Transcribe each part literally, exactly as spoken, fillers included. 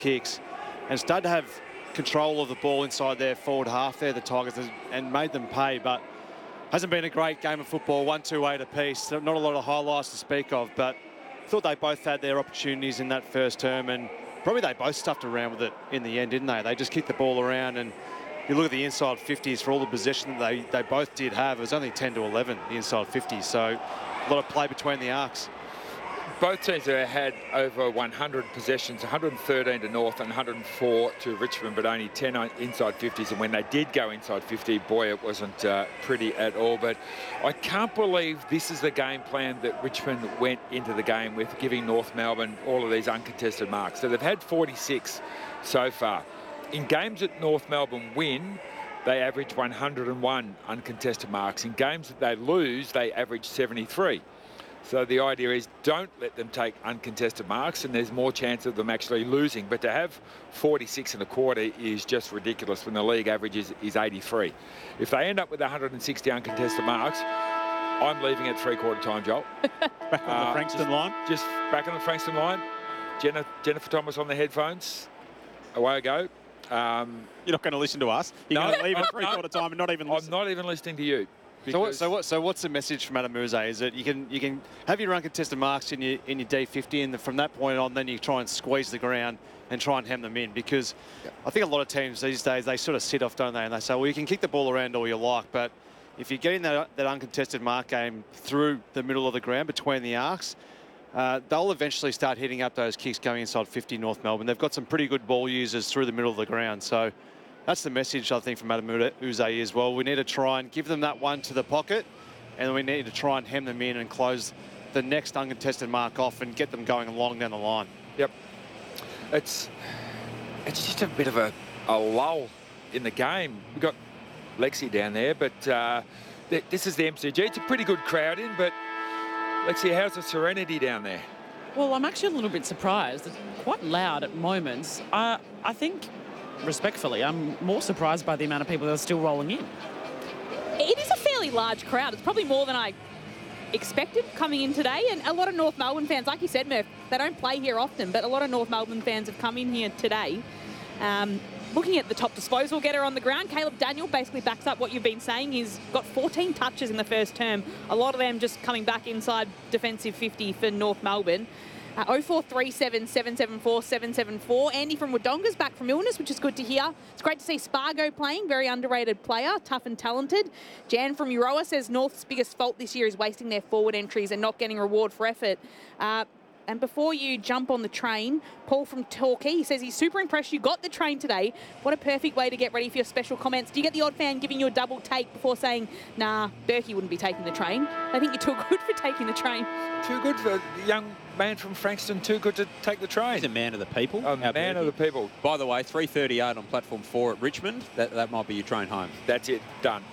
kicks and started to have control of the ball inside their forward half there, the Tigers, and made them pay. But hasn't been a great game of football, one two eight apiece. Not a lot of highlights to speak of, but I thought they both had their opportunities in that first term, and probably they both stuffed around with it in the end, didn't they? They just kicked the ball around, and you look at the inside fifties for all the possession that they, they both did have. It was only ten to eleven, the inside fifties, so a lot of play between the arcs. Both teams have had over one hundred possessions, one hundred thirteen to North and one hundred four to Richmond, but only ten inside fifties. And when they did go inside fifty, boy, it wasn't uh, pretty at all. But I can't believe this is the game plan that Richmond went into the game with, giving North Melbourne all of these uncontested marks. So they've had forty-six so far. In games that North Melbourne win, they average one hundred and one uncontested marks. In games that they lose, they average seventy-three. So the idea is don't let them take uncontested marks, and there's more chance of them actually losing. But to have forty-six and a quarter is just ridiculous when the league average is, is eighty-three. If they end up with one hundred and sixty uncontested marks, I'm leaving at three-quarter time, Joel. Back on uh, the Frankston just, line? Just back on the Frankston line. Jenna, Jennifer Thomas on the headphones. Away I go. Um, You're not going to listen to us. You're no, going to leave at three-quarter no, time and not even listen. I'm not even listening to you. So what, so what? So what's the message from Adam Muse? Is that you can you can have your uncontested marks in your in your D fifty, and from that point on, then you try and squeeze the ground and try and hem them in. Because yep. I think a lot of teams these days they sort of sit off, don't they? And they say, well, you can kick the ball around all you like, but if you're getting that that uncontested mark game through the middle of the ground between the arcs, uh, they'll eventually start hitting up those kicks going inside fifty North Melbourne. They've got some pretty good ball users through the middle of the ground, so. That's the message, I think, from Adam Muse as well. We need to try and give them that one to the pocket, and we need to try and hem them in and close the next uncontested mark off and get them going along down the line. Yep. It's it's just a bit of a, a lull in the game. We've got Lexi down there, but uh, th this is the M C G. It's a pretty good crowd in, but Lexi, how's the serenity down there? Well, I'm actually a little bit surprised. It's quite loud at moments. Uh, I think... Respectfully, I'm more surprised by the amount of people that are still rolling in. It is a fairly large crowd. It's probably more than I expected coming in today. And a lot of North Melbourne fans, like you said, Murph, they don't play here often, but a lot of North Melbourne fans have come in here today. Um, looking at the top disposal getter on the ground, Caleb Daniel basically backs up what you've been saying. He's got fourteen touches in the first term. A lot of them just coming back inside defensive fifty for North Melbourne. Uh, oh four three seven, seven seven four, seven seven four. Andy from Wodonga's back from illness, which is good to hear. It's great to see Spargo playing, very underrated player, tough and talented. Jan from Euroa says North's biggest fault this year is wasting their forward entries and not getting reward for effort. Uh, and before you jump on the train, Paul from Torquay says he's super impressed you got the train today. What a perfect way to get ready for your special comments. Do you get the odd fan giving you a double take before saying, nah, Berkey wouldn't be taking the train? I think you're too good for taking the train. Too good for the young man from Frankston, too good to take the train. He's a man of the people. A man Berkey. of the people. By the way, three thirty-eight on platform four at Richmond. That, that might be your train home. That's it. Done.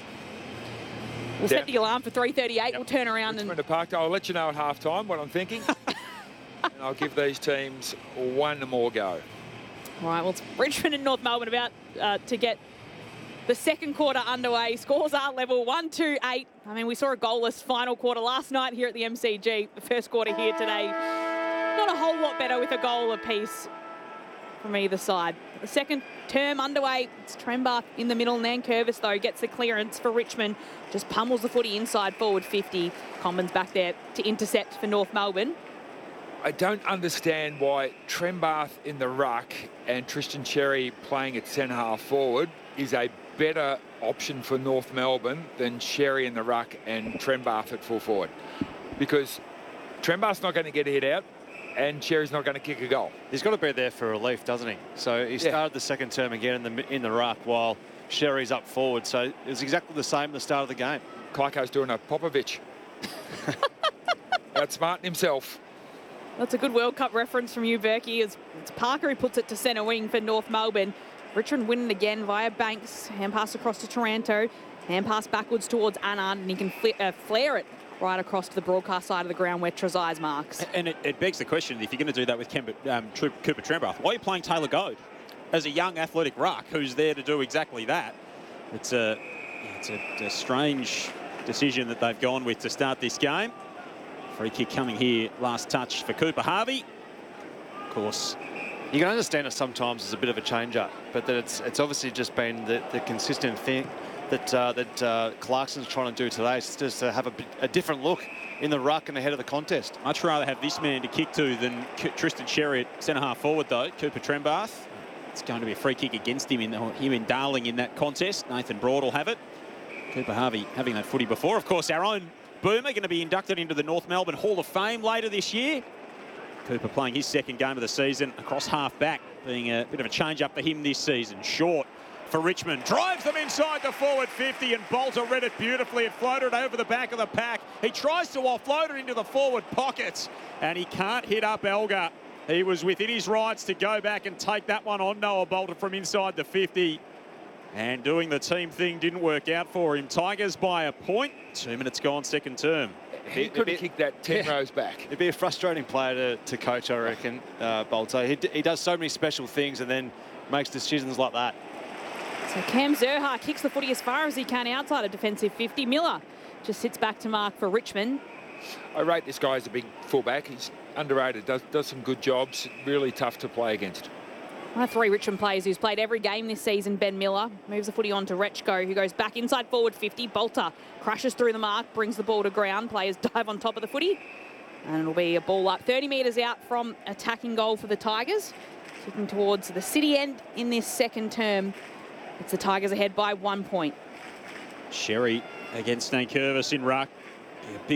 We'll yeah. set the alarm for three thirty-eight. Yep. We'll turn around Richmond and... to Parkdale. I'll let you know at half-time what I'm thinking. And I'll give these teams one more go. All right, well, it's Richmond and North Melbourne about uh, to get the second quarter underway. Scores are level, one two eight. I mean, we saw a goalless final quarter last night here at the M C G. The first quarter here today, not a whole lot better with a goal apiece from either side. The second term underway. It's Trembath in the middle. Nankervis, though, gets the clearance for Richmond. Just pummels the footy inside forward fifty. Commons back there to intercept for North Melbourne. I don't understand why Trembath in the ruck and Tristan Cherry playing at centre half forward is a better option for North Melbourne than Cherry in the ruck and Trembath at full forward. Because Trembath's not going to get a hit out and Cherry's not going to kick a goal. He's got to be there for relief, doesn't he? So he started yeah. the second term again in the in the ruck while Cherry's up forward. So it's exactly the same at the start of the game. Kaiko's doing a Popovich. Outsmarting himself. That's a good World Cup reference from you, Berkey. It's, it's Parker who puts it to centre wing for North Melbourne. Richmond winning again via Banks. Hand pass across to Taranto. Hand pass backwards towards Anand, and he can fl uh, flare it right across to the broadcast side of the ground where Trezise marks. And it, it begs the question, if you're going to do that with Kemba, um, Cooper Trembath, why are you playing Taylor Goad as a young athletic ruck who's there to do exactly that? It's a, it's a, a strange decision that they've gone with to start this game. Free kick coming here, last touch for Cooper Harvey. Of course, You can understand it sometimes as a bit of a change-up, but that it's it's obviously just been the, the consistent thing that uh, that uh, Clarkson's trying to do today. It's just to have a, a different look in the ruck and ahead of the contest. Much rather have this man to kick to than K Tristan Sherry at centre-half forward, though. Cooper Trembath. It's going to be a free kick against him in the, him in Darling in that contest. Nathan Broad will have it. Cooper Harvey having that footy before. Of course, our own Boomer going to be inducted into the North Melbourne Hall of Fame later this year. Cooper playing his second game of the season across half-back, being a bit of a change-up for him this season. Short for Richmond. Drives them inside the forward fifty, and Bolter read it beautifully. It floated over the back of the pack. He tries to offload it into the forward pockets, and he can't hit up Elgar. He was within his rights to go back and take that one on Noah Bolter from inside the fifty. And doing the team thing didn't work out for him. Tigers by a point. Two minutes gone, second term. He could have kicked that ten yeah. rows back. It'd be a frustrating player to, to coach, I reckon, uh, Bolter. He, he does so many special things and then makes decisions like that. So Cam Zerha kicks the footy as far as he can outside a defensive fifty. Miller just sits back to mark for Richmond. I rate this guy as a big fullback. He's underrated, does, does some good jobs, really tough to play against. One of three Richmond players who's played every game this season, Ben Miller, moves the footy on to Rechko, who goes back inside forward fifty. Bolter crashes through the mark, brings the ball to ground. Players dive on top of the footy. And it'll be a ball up thirty metres out from attacking goal for the Tigers. Kicking towards the city end in this second term. It's the Tigers ahead by one point. Sherry against Nankervis in ruck. Yeah, big